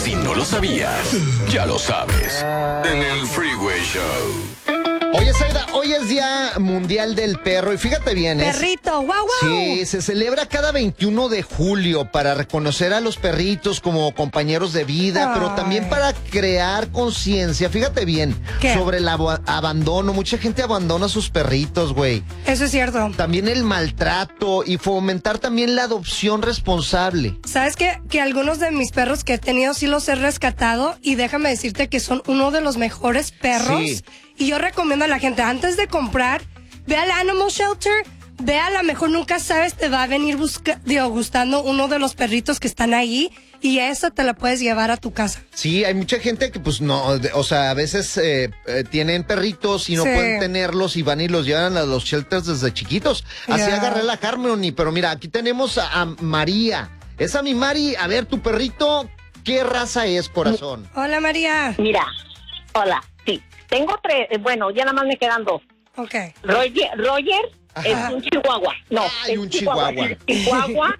Si no lo sabías, ya lo sabes. En el Freeway Show. Oye, Zaida, hoy es Día Mundial del Perro y fíjate bien, Perrito, guau, guau. Sí, se celebra cada 21 de julio para reconocer a los perritos como compañeros de vida, pero también para crear conciencia, fíjate bien, sobre el abandono. Mucha gente abandona a sus perritos, güey. Eso es cierto. También el maltrato y fomentar también la adopción responsable. ¿Sabes qué? Que algunos de mis perros que he tenido sí los he rescatado y déjame decirte que son uno de los mejores perros. Sí. Y yo recomiendo a la gente, antes de comprar, ve al Animal Shelter, ve a lo mejor nunca sabes, te va a venir gustando uno de los perritos que están ahí y esa te la puedes llevar a tu casa. Sí, hay mucha gente que pues no, o sea, a veces tienen perritos y no pueden tenerlos y van y los llevan a los shelters desde chiquitos. Así agarré la Harmony, pero mira, aquí tenemos a María. Esa mi Mari, a ver, tu perrito, ¿qué raza es, corazón? Hola, María. Mira, hola, sí. Tengo 3, bueno, ya nada más me quedan 2. Ok. Roger es un chihuahua. No, es un chihuahua. Chihuahua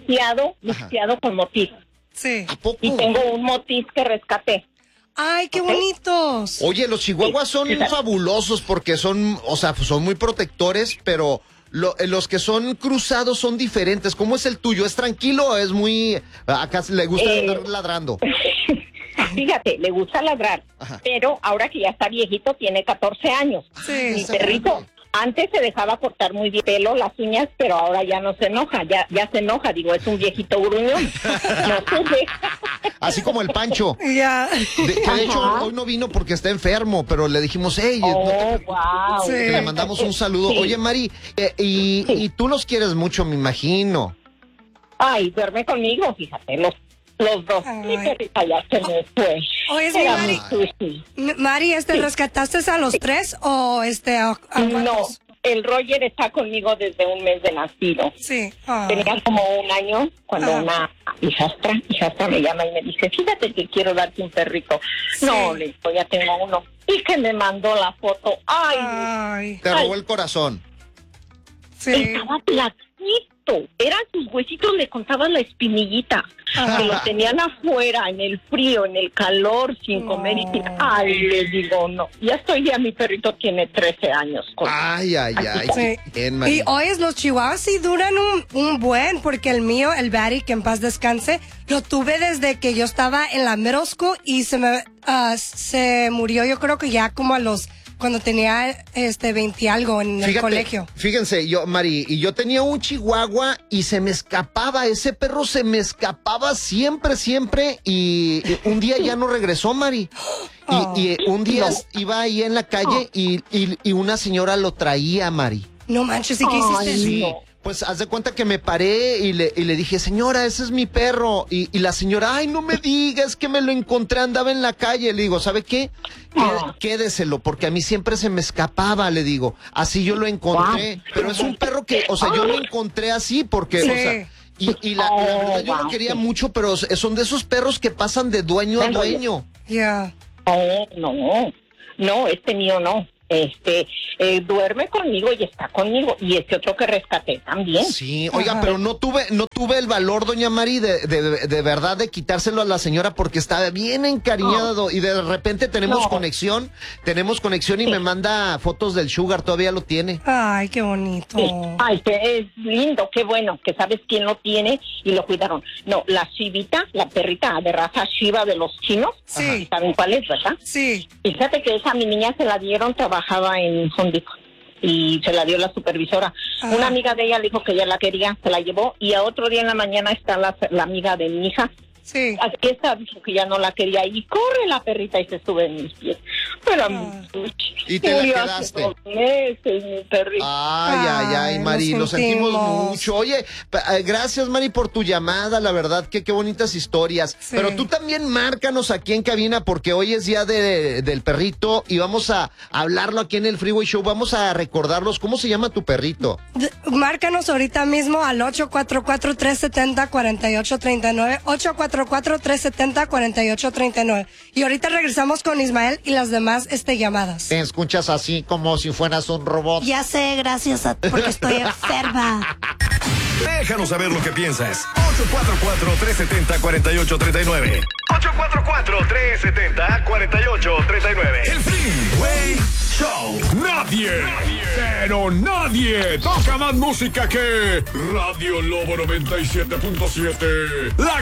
mixteado con motis. Sí. ¿A poco? Y tengo un motis que rescaté. ¡Ay, qué bonitos! Oye, los chihuahuas son fabulosos porque son, o sea, son muy protectores, pero los que son cruzados son diferentes. ¿Cómo es el tuyo? ¿Es tranquilo o es muy... acá le gusta andar ladrando? Fíjate, le gusta ladrar, pero ahora que ya está viejito, tiene 14 años. Sí. Mi perrito antes se dejaba cortar muy bien pelo, las uñas, pero ahora ya no se enoja, ya se enoja, digo, es un viejito gruñón. No se deja. Así como el Pancho. Ya. De hecho, hoy no vino porque está enfermo, pero le dijimos, hey, wow. Sí. le mandamos un saludo. Sí. Oye, Mari, y tú los quieres mucho, me imagino. Ay, duerme conmigo, fíjate, los dos. Ay. Mi perrita ya se me fue. Oye, sí, Era Mari. muy sushi. Mari, ¿rescataste a los 3 o a No, cuántos? el Roger está conmigo desde un mes de nacido. Sí. Tenía como un año cuando una hijastra me llama y me dice, fíjate que quiero darte un perrito. Sí. No, le digo, ya tengo uno. Y que me mandó la foto. Ay. Te robó el corazón. Sí. Estaba flaquito. Eran sus huesitos, le contaban la espinillita. Que lo tenían afuera, en el frío, en el calor, sin comer. Y ay, le digo, no. Ya mi perrito tiene 13 años. Ay. Sí. Bien, Mari. Y hoy los chihuahuas sí duran un buen, porque el mío, el Barry, que en paz descanse, lo tuve desde que yo estaba en la middle school y se murió, yo creo que ya como cuando tenía 20 y algo en el colegio. Fíjense, Mari, y yo tenía un chihuahua y se me escapaba, ese perro se me escapaba siempre, y un día ya no regresó, Mari. Y un día iba ahí en la calle y una señora lo traía, Mari. No manches, ¿y qué hiciste? Sí. Pues haz de cuenta que me paré y le dije, señora, ese es mi perro. Y la señora, ay, no me digas que me lo encontré, andaba en la calle. Le digo, ¿sabe qué? Quédeselo, porque a mí siempre se me escapaba, le digo. Así yo lo encontré. Pero es un perro que, o sea, yo lo encontré así porque, Sí. o sea... Y la verdad yo lo quería mucho, pero son de esos perros que pasan de dueño a dueño. Ya. No, este mío no. Duerme conmigo y está conmigo. Y este otro que rescaté también. Sí, oiga, pero no tuve el valor, doña Mari, de verdad de quitárselo a la señora porque estaba bien encariñado y de repente tenemos conexión y me manda fotos del Sugar, todavía lo tiene. Ay, qué bonito. Sí. Ay, que es lindo, qué bueno, que sabes quién lo tiene y lo cuidaron. No, la Shivita, la perrita de raza Shiva de los chinos. Sí. ¿Saben cuál es, verdad? Sí. Fíjate que esa mi niña se la dieron, trabajaba en Home Depot y se la dio la supervisora. Una amiga de ella le dijo que ella la quería, se la llevó y a otro día en la mañana está la amiga de mi hija. Sí. Aquí está, dijo que ya no la quería y corre la perrita y se sube en mis pies. Pero ¿Y te la quedaste? 2 meses, mi perrita. Ay, Mari, lo sentimos mucho. Oye, gracias, Mari, por tu llamada, la verdad, qué bonitas historias. Sí. Pero tú también márcanos aquí en cabina, porque hoy es día del perrito y vamos a hablarlo aquí en el Freeway Show, vamos a recordarlos. ¿Cómo se llama tu perrito? Márcanos ahorita mismo al 844-370-4839, 844-370-4839. Y ahorita regresamos con Ismael y las demás llamadas. Te escuchas así como si fueras un robot. Ya sé, gracias a porque estoy enferma. Déjanos saber lo que piensas. 844-370-4839. 844-370-4839. El Freeway Show. Nadie, pero nadie toca más música que Radio Lobo 97.7. La